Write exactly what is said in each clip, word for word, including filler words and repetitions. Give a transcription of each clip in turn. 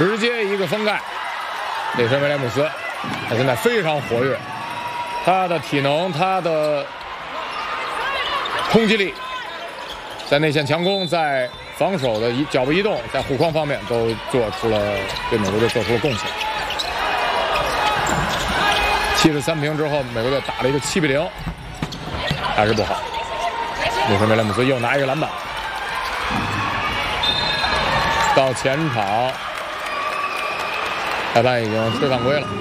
直接一个封盖。内森威廉姆斯，他现在非常活跃，他的体能，他的冲击力，在内线强攻，在防守的移脚步移动，在护框方面都做出了对美国队做出了贡献。七十三平之后，美国队打了一个七比零，还是不好。内森威廉姆斯又拿一个篮板，到前场。裁判已经吹犯规了，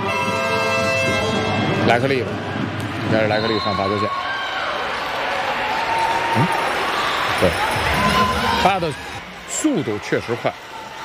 莱克利吧，应该是莱克利上罚球线。嗯，对，他的速度确实快。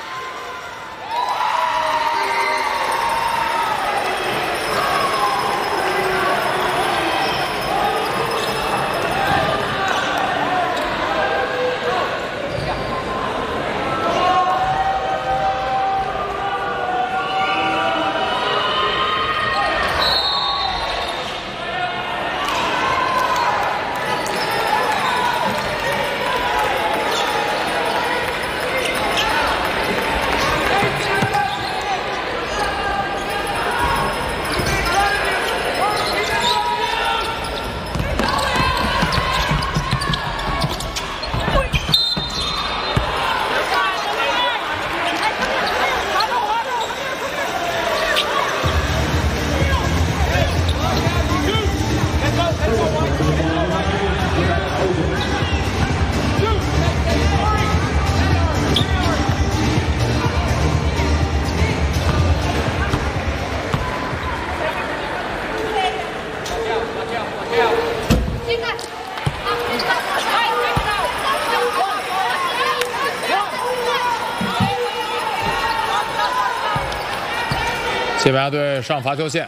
西班牙队上罚球线，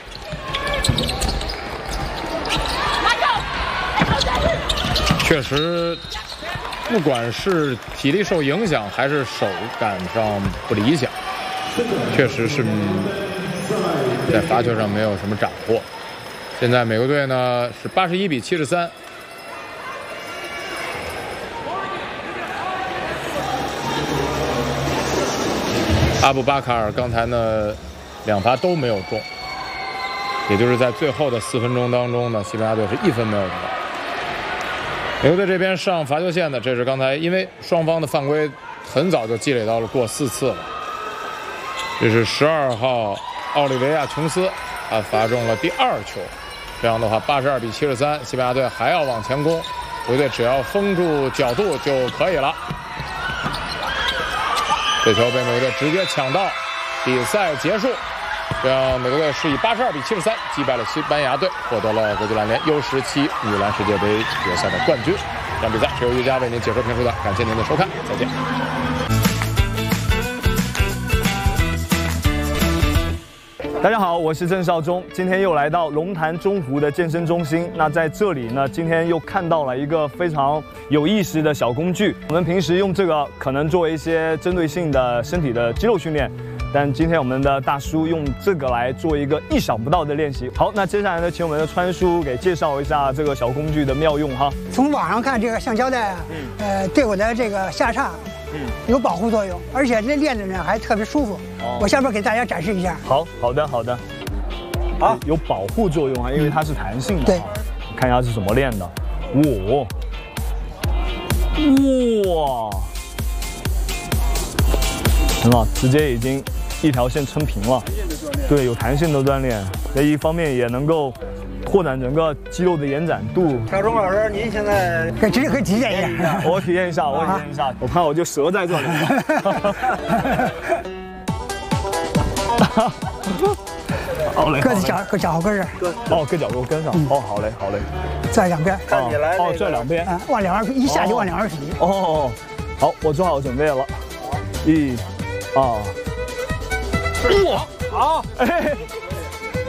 确实，不管是体力受影响，还是手感上不理想，确实是在罚球上没有什么斩获。现在美国队呢是八十一比七十三。阿布巴卡尔刚才呢两罚都没有中，也就是在最后的四分钟当中呢，西班牙队是一分没有得到。美国队这边上罚球线的，这是刚才因为双方的犯规很早就积累到了过四次了。这是十二号奥利维亚琼斯，他罚中了第二球。这样的话，八十二比七十三，西班牙队还要往前攻，美国队只要封住角度就可以了。这球被美国队直接抢到，比赛结束。这样，美国队是以八十二比七十三击败了西班牙队，获得了国际篮联 U 十七女篮世界杯决赛的冠军。这场比赛是由于佳为您解说评述的，感谢您的收看，再见。 大家好，我是郑少忠，今天又来到龙潭中湖的健身中心。那在这里呢，今天又看到了一个非常有意思的小工具。我们平时用这个可能做一些针对性的身体的肌肉训练，但今天我们的大叔用这个来做一个意想不到的练习。好，那接下来呢，请我们的川叔给介绍一下这个小工具的妙用哈。 从网上看，这个橡胶带啊，呃，对我的这个下叉。有保护作用，而且这练着呢还特别舒服。哦、我下边给大家展示一下。 好，好的，好的。好，有保护作用啊，因为它是弹性的。 对， 看一下是怎么练的。哇，哇，很好，直接已经一条线撑平了。对，有弹性的锻炼，这一方面也能够拓展整个肌肉的延展度。 小钟老师，您现在可以直接可以体验一下， 我体验一下，我体验一下，我怕我就折在这里。好嘞， 搁在脚搁脚后跟上。 哦，搁脚后跟上。哦，好嘞，好嘞。 拽两边。 看起来哦，拽两边。 啊，往两边一下就往两边劈。 哦，好，我做好准备了。一、二。哇，好，哎。